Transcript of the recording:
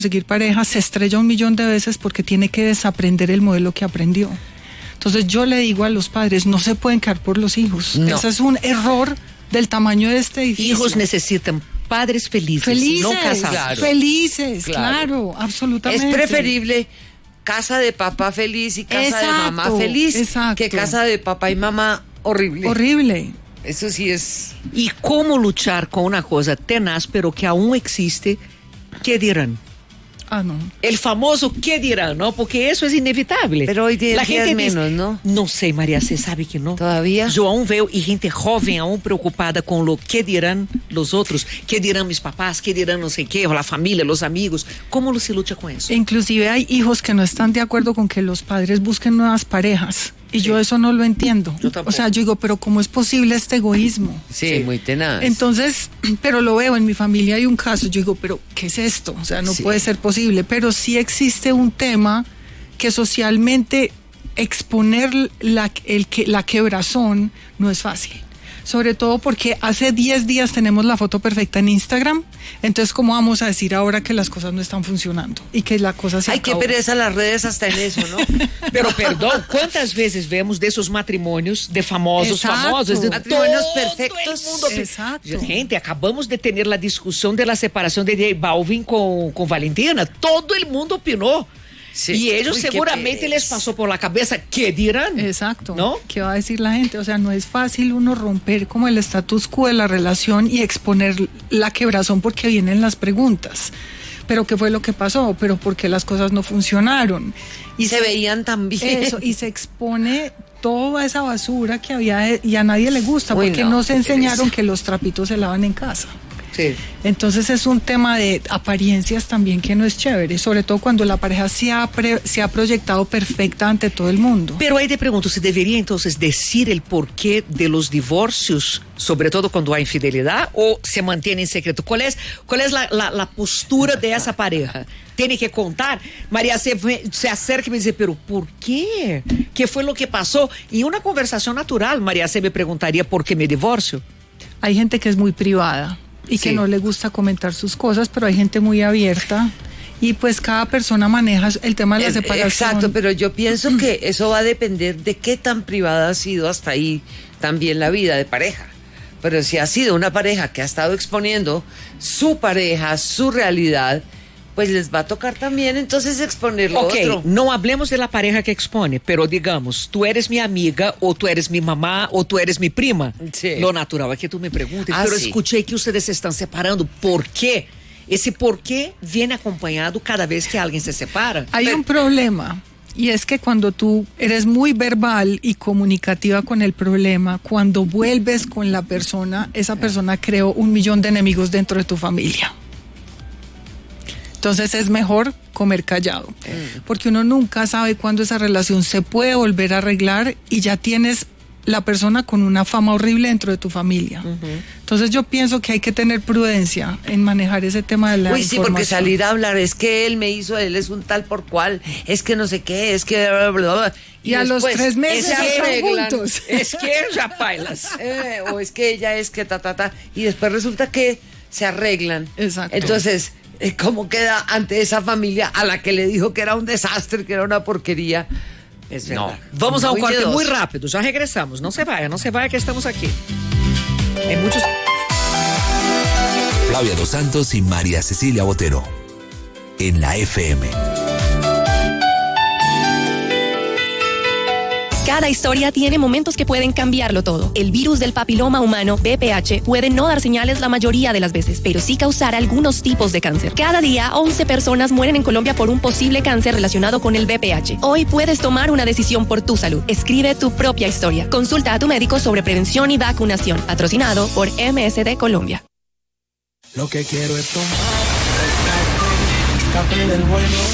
conseguir pareja, se estrella 1.000.000 de veces porque tiene que desaprender el modelo que aprendió. Entonces yo le digo a los padres, no se pueden quedar por los hijos. No. Ese es un error del tamaño de este edificio. Hijos necesitan padres felices, no casados. Claro. Felices, claro, absolutamente. Es preferible casa de papá feliz y casa de mamá feliz que casa de papá y mamá horrible. Horrible. Eso sí es. ¿Y cómo luchar con una cosa tenaz, pero que aún existe? ¿Qué dirán? Ah, no. El famoso ¿qué dirán? ¿No? Porque eso es inevitable. Pero hoy día la gente menos, dice, ¿no? No sé, María, ¿se sabe que no? ¿Todavía? Yo aún veo y gente joven aún preocupada con lo que dirán los otros. ¿Qué dirán mis papás? ¿Qué dirán no sé qué? O la familia, los amigos. ¿Cómo se lucha con eso? Inclusive hay hijos que no están de acuerdo con que los padres busquen nuevas parejas. Y yo eso no lo entiendo. Yo tampoco. O sea, yo digo, pero ¿cómo es posible este egoísmo? Sí, muy tenaz. Entonces, pero lo veo, en mi familia hay un caso, yo digo, pero ¿qué es esto? O sea, no puede ser posible. Pero sí existe un tema que socialmente exponer la quebrazón no es fácil. Sobre todo porque hace 10 días tenemos la foto perfecta en Instagram, entonces ¿cómo vamos a decir ahora que las cosas no están funcionando y que la cosa se acabó? Qué pereza las redes hasta en eso, ¿no? Pero perdón, ¿cuántas veces vemos de esos matrimonios de famosos, de matrimonios perfectos? Todo el mundo. Exacto. Gente, acabamos de tener la discusión de la separación de J Balvin con Valentina, todo el mundo opinó. Sí. Y ellos seguramente les pasó por la cabeza, ¿qué dirán? Exacto, ¿no? ¿Qué va a decir la gente? O sea, no es fácil uno romper como el status quo de la relación y exponer la quebrazón porque vienen las preguntas. ¿Pero qué fue lo que pasó? ¿Pero por qué las cosas no funcionaron? Y se veían tan bien. Eso, y se expone toda esa basura que había y a nadie le gusta porque no se enseñaron que los trapitos se lavan en casa. Sí. Entonces es un tema de apariencias también que no es chévere, sobre todo cuando la pareja se ha proyectado perfecta ante todo el mundo. Pero ahí te pregunto, ¿se debería entonces decir el porqué de los divorcios, sobre todo cuando hay infidelidad, o se mantiene en secreto? ¿Cuál es la postura de esa pareja? Tiene que contar. María se acerca y me dice, ¿pero por qué? ¿Qué fue lo que pasó? Y una conversación natural, María se me preguntaría, ¿por qué me divorcio? Hay gente que es muy privada y que no le gusta comentar sus cosas, pero hay gente muy abierta y pues cada persona maneja el tema de la separación. Exacto, pero yo pienso que eso va a depender de qué tan privada ha sido hasta ahí también la vida de pareja. Pero si ha sido una pareja que ha estado exponiendo su pareja, su realidad, pues les va a tocar también entonces exponer lo otro. No hablemos de la pareja que expone, pero digamos, tú eres mi amiga, o tú eres mi mamá, o tú eres mi prima. Sí. Lo natural es que tú me preguntes, pero escuché que ustedes se están separando. ¿Por qué? Ese por qué viene acompañado cada vez que alguien se separa. Hay un problema, y es que cuando tú eres muy verbal y comunicativa con el problema, cuando vuelves con la persona, esa persona creó 1.000.000 de enemigos dentro de tu familia. Entonces es mejor comer callado, porque uno nunca sabe cuándo esa relación se puede volver a arreglar y ya tienes la persona con una fama horrible dentro de tu familia. Entonces yo pienso que hay que tener prudencia en manejar ese tema de la información. Sí, porque salir a hablar, es que él me hizo, él es un tal por cual, es que no sé qué, es que bla, bla, bla. Y a los 3 meses ya están juntos. Es que ya bailas. O es que ella es que y después resulta que se arreglan. Exacto. Entonces, ¿cómo queda ante esa familia a la que le dijo que era un desastre, que era una porquería? Es verdad. No. Vamos a un corte muy rápido, ya regresamos. No se vaya que estamos aquí. Hay muchos... Flavia Dos Santos y María Cecilia Botero en la FM. Cada historia tiene momentos que pueden cambiarlo todo. El virus del papiloma humano, VPH, puede no dar señales la mayoría de las veces, pero sí causar algunos tipos de cáncer. Cada día, 11 personas mueren en Colombia por un posible cáncer relacionado con el VPH. Hoy puedes tomar una decisión por tu salud. Escribe tu propia historia. Consulta a tu médico sobre prevención y vacunación. Patrocinado por MSD Colombia. Lo que quiero es tomar café del bueno.